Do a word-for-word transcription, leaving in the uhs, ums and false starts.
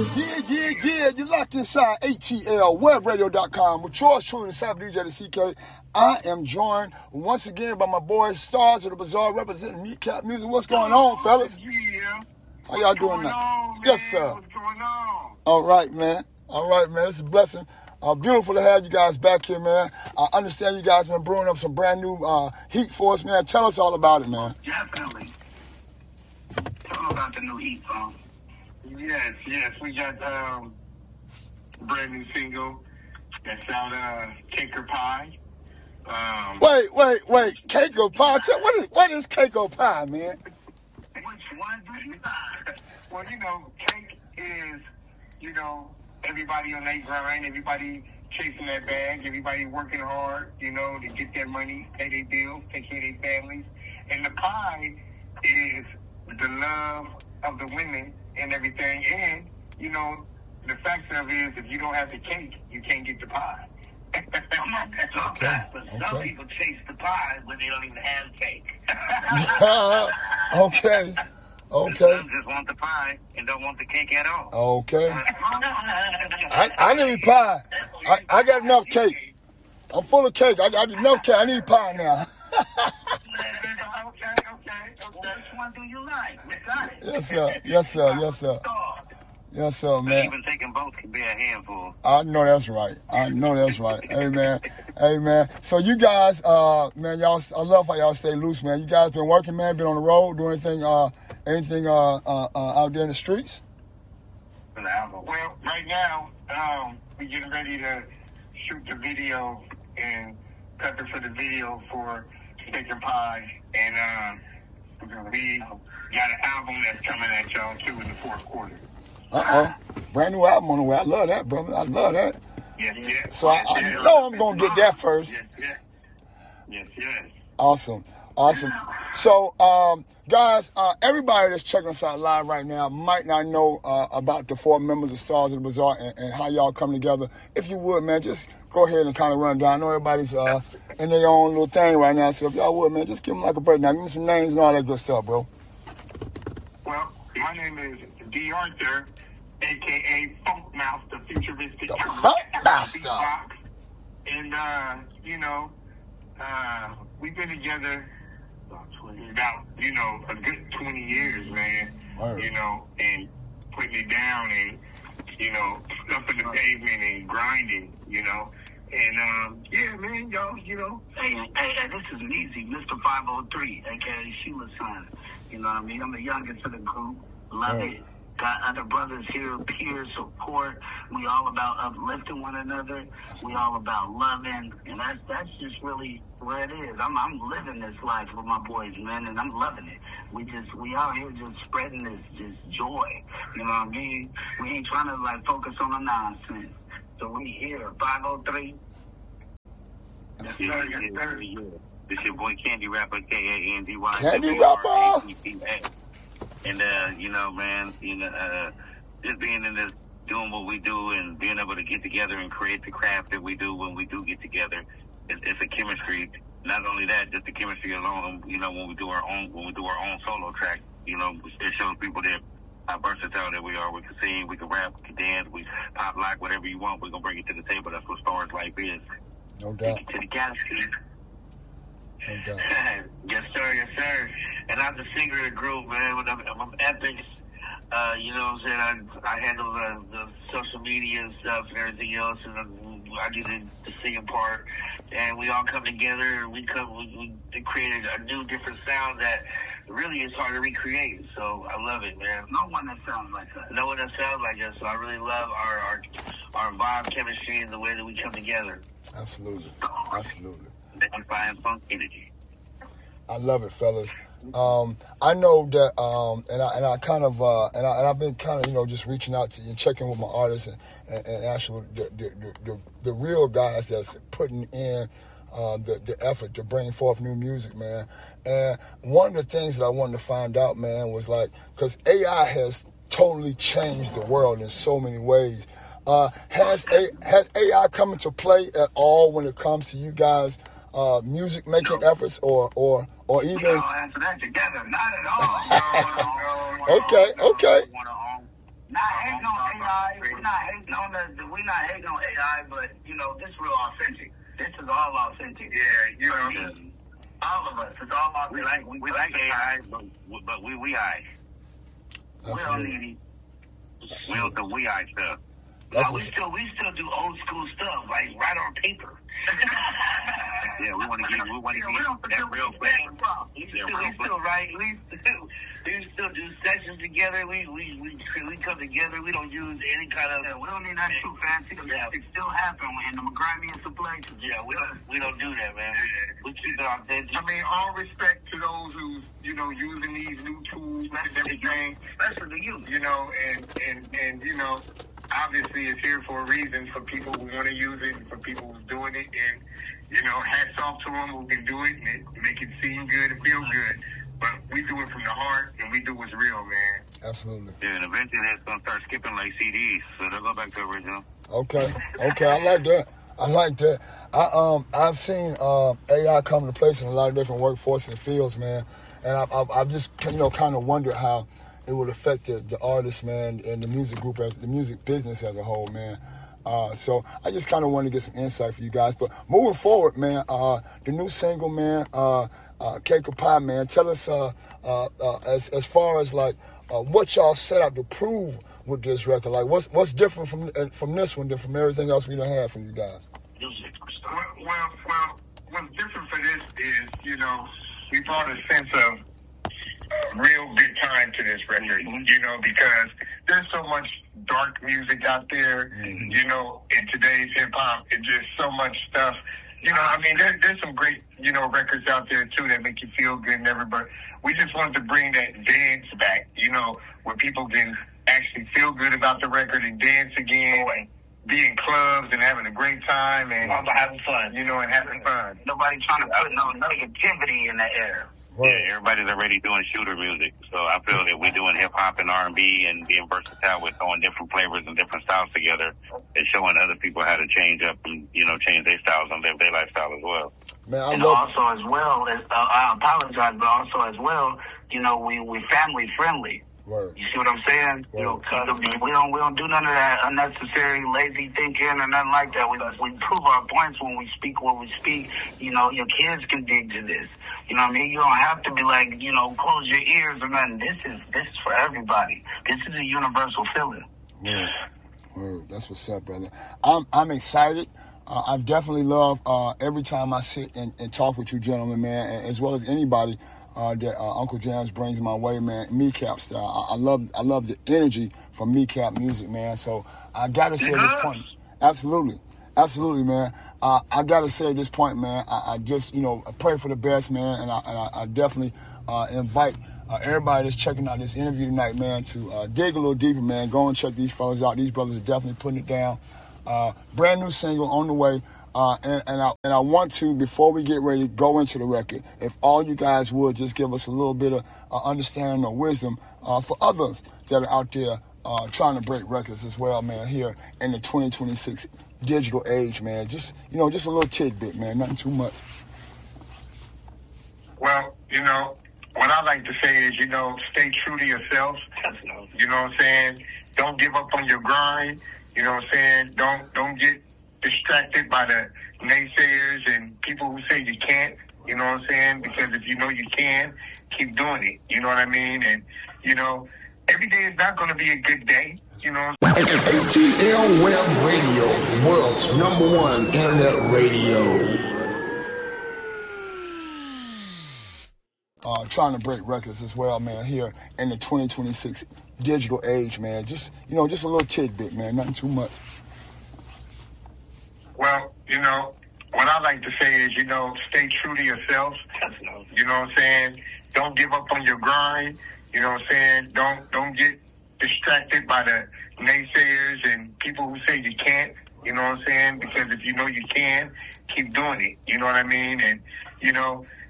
Yeah, yeah, yeah. You're locked inside A T L web radio dot com with yours truly, the Cyber D J, the C K. I am joined once again by my boys, Stars of the Bazaar, representing Kneecap Music. What's going on, fellas? Yeah. How y'all doing now? On, yes, sir. What's going on? All right, man. All right, man. It's a blessing. Uh, beautiful to have you guys back here, man. I understand you guys been brewing up some brand new uh, heat for us, man. Tell us all about it, man. Definitely. Tell them about the new heat song. Yes, yes. We got um, a brand new single that's out, uh, Cake or Pie. Um, wait, wait, wait. Cake or Pie? Tell, what, is, what is Cake or Pie, man? Which one do you Well, you know, cake is, you know, everybody on their grind, everybody chasing that bag, everybody working hard, you know, to get their money, pay their bills, take care of their families. And the pie is the love of the women and everything. And, you know, the fact of it is, if you don't have the cake, you can't get the pie. Okay. But some okay. people chase the pie when they don't even have cake. okay. Okay. Some just want the pie and don't want the cake at all. Okay. I, I need pie. I, I got enough cake. I'm full of cake. I got enough cake. I need pie now. okay, okay, okay. Which one do you like? We got it. Yes, sir. Yes, sir. Yes, sir. Yes, sir, man. Even taking both can be a handful. I know that's right. I know that's right. Hey, man. Hey, man. So you guys, uh, man, y'all, I love how y'all stay loose, man. You guys been working, man, been on the road, doing anything, uh, anything, uh, uh, uh out there in the streets? Well, right now, um, we getting ready to shoot the video and prepping for the video for Steak and Pie, and um, we got an album that's coming at y'all too in the fourth quarter. Uh oh, brand new album on the way. I love that, brother. I love that. Yes, yes. So I, I know I'm gonna get that first. Yes, yes, yes, yes. Awesome, awesome. So, um, guys, uh, everybody that's checking us out live right now might not know uh, about the four members of Stars of the Bazaar and, and how y'all come together. If you would, man, just go ahead and kind of run down. I know everybody's uh, in their own little thing right now, so if y'all would, man, just give them like a breakdown. Give me some names and all that good stuff, bro. Well, my name is D. Arthur, a k a. Funk Mouth, the futuristic Funk Master. And, uh, you know, uh, we've been together about, you know, a good twenty years, man. Word. You know, and putting it down and, you know, stuffing the pavement and grinding, you know. And, um, yeah, man, y'all, you know. Hey, hey, hey, this is Meezy, Mister five oh three, a k a. Sheila's son. You know what I mean? I'm the youngest of the group. Love Word. it. Got other brothers here, peer support. We all about uplifting one another. We all about loving, and that's that's just really where it is. I'm I'm living this life with my boys, man, and I'm loving it. We just we out here just spreading this just joy. You know what I mean? We ain't trying to like focus on the nonsense. So we here, five oh three. Yes, sir, yes, sir. This your boy Candy Rapper, K A N D Y. Candy Rapper. And, uh, you know, man, you know, uh, just being in this, doing what we do and being able to get together and create the craft that we do when we do get together, it's, it's a chemistry. Not only that, just the chemistry alone, you know, when we do our own, when we do our own solo track, you know, it shows people that how versatile that we are. We can sing, we can rap, we can dance, we pop lock, whatever you want, we're going to bring it to the table. That's what Stars Life is. No doubt. Take it to the galaxy. No doubt. Yes, sir, yes, sir. And I'm the singer of the group, man. When I'm, I'm Epics, uh, you know what I'm saying? I, I handle the, the social media and stuff and everything else, and I, I do the, the singing part. And we all come together, and we come, we, we created a new, different sound that really is hard to recreate. So I love it, man. No one that sounds like that. No one that sounds like us. So I really love our our, our vibe, chemistry, and the way that we come together. Absolutely, absolutely. That funk energy. I love it, fellas. Um, I know that, um, and I and I kind of uh, and, I, and I've been kind of you know just reaching out to you and checking with my artists and, and, and actually the the, the the the real guys that's putting in uh, the the effort to bring forth new music, man. And one of the things that I wanted to find out, man, was like because A I has totally changed the world in so many ways. Uh, has a has A I come into play at all when it comes to you guys? Uh, music making efforts or or or even we all answer that together. Not at all. okay, okay. Nah, ain't no A I. We're not hating on the. We're not hating on A I, but you know, this is real authentic. This is all authentic. Yeah, you know. Yeah. All of us. It's all authentic. We like we, we like A I, but but we we I. We don't need it. We don't do we I stuff. No, we still we still do old school stuff like write on paper. Yeah, we want to get we want to Yeah, get that real thing. We Yeah, still, real we still write. We still, we still do sessions together. We we we we come together. We don't use any kind of. Yeah, we don't need that too fancy. Yeah. It still happen in the grimiest of places. Yeah, we don't we don't do that, man. We keep it authentic. I mean, all respect to those who, you know, using these new tools and everything. Especially you. You know, and, and, and, you know, obviously it's here for a reason, for people who want to use it, for people who's doing it. And, you know, hats off to them who can do it and it, make it seem good and feel good. But we do it from the heart, and we do what's real, man. Absolutely. Yeah, and eventually it's gonna start skipping like C Ds, so they'll go back to original. Okay. Okay. I like that. I like that. I um I've seen uh, A I come into place in a lot of different workforce and fields, man. And I I I've just you know kind of wondered how it would affect the, the artist, man, and the music group as the music business as a whole, man. Uh, so I just kind of wanted to get some insight for you guys. But moving forward, man, uh, the new single, man, uh, uh, Cake or Pie, man. Tell us uh, uh, uh, as as far as like uh, what y'all set out to prove with this record. Like what's what's different from uh, from this one than from everything else we done had from you guys. Well, well, well, what's different for this is, you know, we brought a sense of real good time to this record, mm-hmm. you know, because there's so much dark music out there, mm-hmm. you know, in today's hip-hop. It's just so much stuff. You know, I mean, there, there's some great, you know, records out there, too, that make you feel good and everything. But we just wanted to bring that dance back, you know, where people can actually feel good about the record and dance again. Oh, and be in clubs and having a great time and I'm having fun, you know, and having fun. Nobody trying to put no negativity in the air. Yeah, everybody's already doing shooter music, so I feel that we're doing hip hop and R and B and being versatile with throwing different flavors and different styles together and showing other people how to change up and you know change their styles and live their lifestyle as well. Man, I and love also as well as uh, I apologize, but also as well, you know, we we family friendly. Word. You see what I'm saying? Word. You know, we don't we don't do none of that unnecessary lazy thinking or nothing like that. We we prove our points when we speak what we speak. You know, your kids can dig to this. You know what I mean? You don't have to be like, you know, close your ears or nothing. This is this is for everybody. This is a universal feeling. Word. Word. That's what's up, brother. I'm I'm excited. Uh, I definitely love uh, every time I sit and, and talk with you gentlemen, man, as well as anybody uh, that uh, Uncle Jams brings my way, man. Meecap style. I, I love I love the energy from Meecap music, man. So I gotta say at this point, absolutely, absolutely, man. Uh, I gotta say at this point, man. I, I just you know I pray for the best, man, and I, and I, I definitely uh, invite uh, everybody that's checking out this interview tonight, man, to uh, dig a little deeper, man. Go and check these fellas out. These brothers are definitely putting it down. Uh, brand new single on the way. Uh, and, and, I, and I want to, before we get ready to go into the record, if all you guys would just give us a little bit of uh, understanding or wisdom uh, for others that are out there uh, trying to break records as well, man, here in the twenty twenty-six digital age, man. Just, you know, just a little tidbit, man, nothing too much. Well, you know, what I like to say is, you know, stay true to yourself. You know what I'm saying? Don't give up on your grind. You know what I'm saying? Don't don't get distracted by the naysayers and people who say you can't. You know what I'm saying? Because if you know you can, keep doing it. You know what I mean? And, you know, every day is not going to be a good day. You know what I'm saying? A T L Web Radio, the world's number one internet radio. Uh, trying to break records as well, man, here in the twenty twenty-six digital age, man. Just, you know, just a little tidbit, man, nothing too much. Well, you know, what I like to say is, you know, stay true to yourself. You know what I'm saying? Don't give up on your grind. You know what I'm saying? Don't don't get distracted by the naysayers and people who say you can't. You know what I'm saying? Because if you know you can, keep doing it. You know what I mean? And, you know,